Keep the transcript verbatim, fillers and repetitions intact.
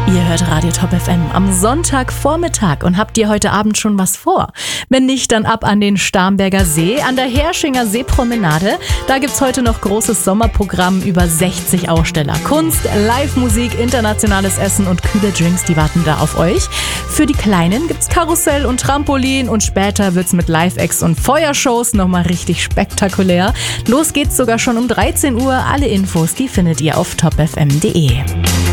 Ihr hört Radio Top F M am Sonntagvormittag und habt ihr heute Abend schon was vor? Wenn nicht, dann ab an den Starnberger See, an der Herschinger Seepromenade. Da gibt's heute noch großes Sommerprogramm, über sechzig Aussteller. Kunst, Live-Musik, internationales Essen und kühle Drinks, die warten da auf euch. Für die Kleinen gibt's Karussell und Trampolin und später wird's mit Live-Acts und Feuershows nochmal richtig spektakulär. Los geht's sogar schon um dreizehn Uhr. Alle Infos, die findet ihr auf top f m punkt d e.